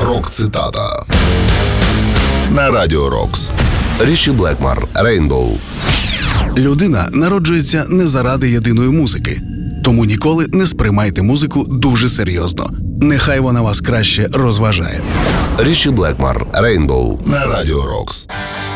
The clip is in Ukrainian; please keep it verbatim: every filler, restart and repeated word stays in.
Рок-цитата на Радіо Рокс. Ріші Блекмор, Rainbow. Людина народжується не заради єдиної музики. Тому ніколи не сприймайте музику дуже серйозно. Нехай вона вас краще розважає. Ріші Блекмор, Rainbow на Радіо Рокс.